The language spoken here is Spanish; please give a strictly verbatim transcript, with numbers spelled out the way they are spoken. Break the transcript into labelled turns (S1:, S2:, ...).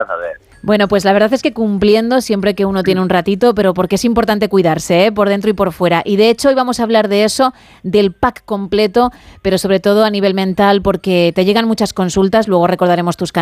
S1: a ver.
S2: Bueno, pues la verdad es que cumpliendo siempre que uno tiene un ratito, pero porque es importante cuidarse, ¿eh? Por dentro y por fuera. Y de hecho hoy vamos a hablar de eso, del pack completo, pero sobre todo a nivel mental, porque te llegan muchas consultas, luego recordaremos tus canales.